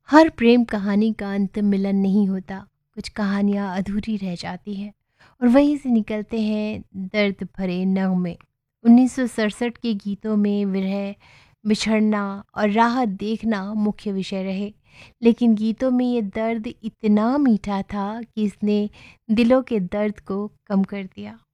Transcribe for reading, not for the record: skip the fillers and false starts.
हर प्रेम कहानी का अंतिम मिलन नहीं होता। कुछ कहानियाँ अधूरी रह जाती हैं और वहीं से निकलते हैं दर्द भरे नगमे। 1967 के गीतों में विरह, बिछड़ना और राहत देखना मुख्य विषय रहे, लेकिन गीतों में ये दर्द इतना मीठा था कि इसने दिलों के दर्द को कम कर दिया।